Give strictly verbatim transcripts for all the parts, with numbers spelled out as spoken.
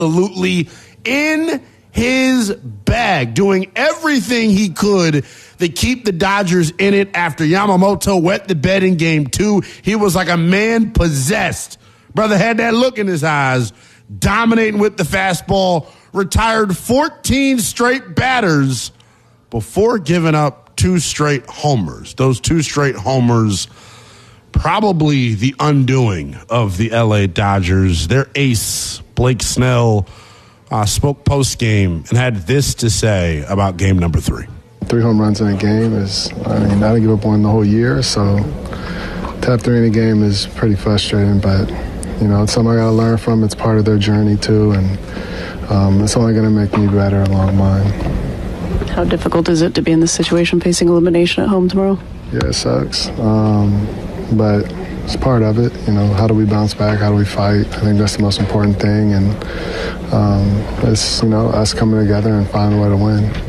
absolutely in his bag, doing everything he could to keep the Dodgers in it after Yamamoto wet the bed in game two. He was like a man possessed. Brother had that look in his eyes, dominating with the fastball, retired fourteen straight batters before giving up two straight homers. Those two straight homers, probably the undoing of the L A Dodgers. Their ace, Blake Snell, uh, spoke post-game and had this to say about game number three. Three home runs in a game is, I mean, I didn't give up one the whole year, so to have three in a game is pretty frustrating, but, you know, it's something I got to learn from. It's part of their journey, too, and um, it's only going to make me better along mine. How difficult is it to be in this situation facing elimination at home tomorrow? Yeah, it sucks, um, but it's part of it. You know, how do we bounce back? How do we fight? I think that's the most important thing, and um, it's, you know, us coming together and finding a way to win.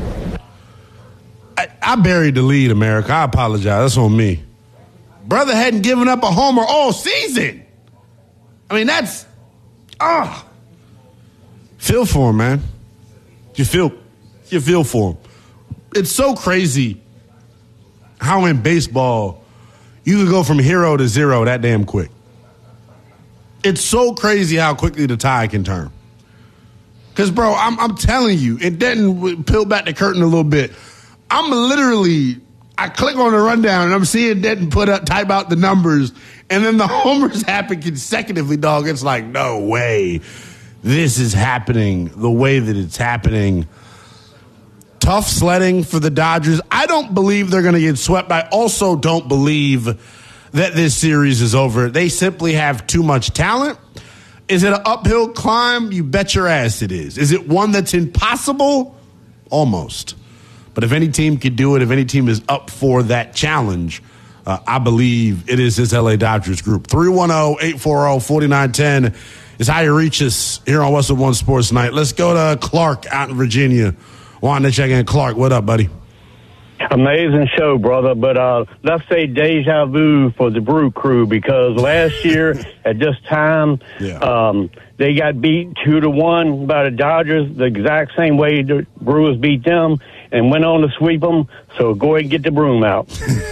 I, I buried the lead, America. I apologize. That's on me. Brother hadn't given up a homer all season. I mean, that's, ah. Oh. Feel for him, man. You feel, you feel for him. It's so crazy how in baseball you can go from hero to zero that damn quick. It's so crazy how quickly the tide can turn. Because, bro, I'm, I'm telling you, it didn't peel back the curtain a little bit. I'm literally, I click on the rundown and I'm seeing Denton put up, type out the numbers, and then the homers happen consecutively, dog. It's like, no way this is happening the way that it's happening. Tough sledding for the Dodgers. I don't believe they're going to get swept. I also don't believe that this series is over. They simply have too much talent. Is it an uphill climb? You bet your ass it is. Is it one that's impossible? Almost. But if any team could do it, if any team is up for that challenge, uh, I believe it is this L A Dodgers group. three one zero, eight four zero, four nine one zero is how you reach us here on Westwood One Sports Night. Let's go to Clark out in Virginia. Wanting to check in. Clark, what up, buddy? Amazing show, brother. But uh, let's say deja vu for the Brew Crew, because last year at this time, yeah. um, they got beat two to one by the Dodgers the exact same way the Brewers beat them and went on to sweep them. So go ahead and get the broom out.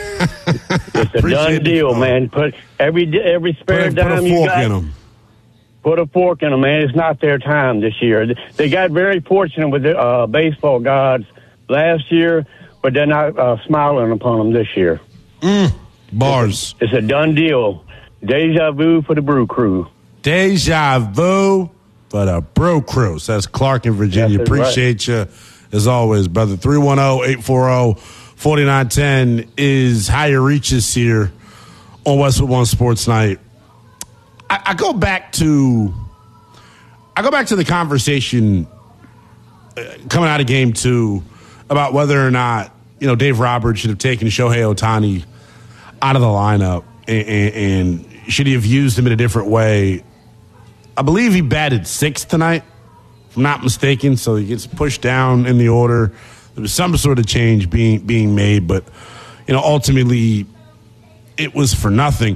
It's a done deal, man. Put every every spare put, dime put a you fork got. In them. Put a fork in them, man. It's not their time this year. They got very fortunate with the uh, baseball gods last year, but they're not uh, smiling upon them this year. Mm, bars. It's a, it's a done deal. Deja vu for the Brew Crew. Deja vu for the Brew Crew. So that's Clark in Virginia. That's Appreciate right. you as always, brother. three one zero, eight four zero, four nine one zero is how you reach us here on Westwood One Sports Night. I, I go back to I go back to the conversation uh, coming out of game two about whether or not, you know, Dave Roberts should have taken Shohei Ohtani out of the lineup and, and, and should he have used him in a different way. I believe he batted sixth tonight, if I'm not mistaken, so he gets pushed down in the order. There was some sort of change being being made, but, you know, ultimately it was for nothing.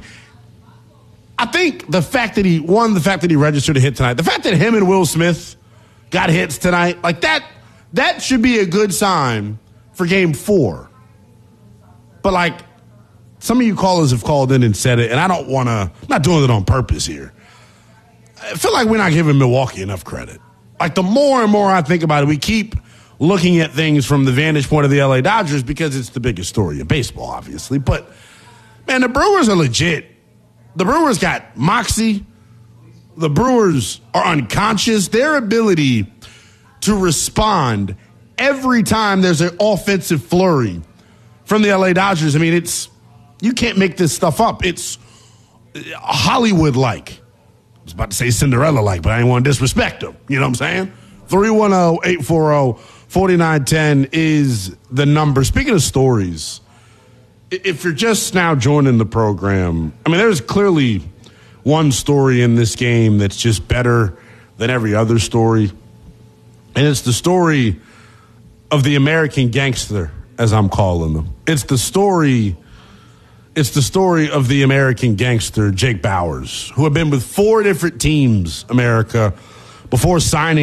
I think the fact that he won, the fact that he registered a hit tonight, the fact that him and Will Smith got hits tonight, like that, that should be a good sign for game four. But like some of you callers have called in and said it, and I don't want to, I'm not doing it on purpose here. I feel like we're not giving Milwaukee enough credit. Like the more and more I think about it, we keep looking at things from the vantage point of the L A Dodgers because it's the biggest story in baseball, obviously. But man, the Brewers are legit. The Brewers got moxie. The Brewers are unconscious. Their ability to respond every time there's an offensive flurry from the L A Dodgers, I mean, it's, you can't make this stuff up. It's Hollywood-like. I was about to say Cinderella-like, but I didn't want to disrespect them. You know what I'm saying? three one zero, eight four zero, four nine one zero is the number. Speaking of stories, if you're just now joining the program, I mean, there's clearly one story in this game that's just better than every other story. And it's the story of the American gangster, as I'm calling them. It's the story, it's the story of the American gangster, Jake Bauers, who had been with four different teams, America, before signing